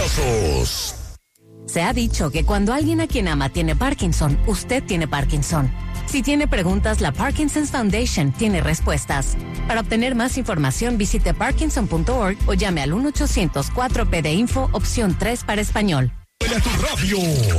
Casos. Se ha dicho que cuando alguien a quien ama tiene Parkinson, usted tiene Parkinson. Si tiene preguntas, la Parkinson's Foundation tiene respuestas. Para obtener más información, visite parkinson.org o llame al 1-800-4PD-INFO, opción 3 para español. ¡A tu radio!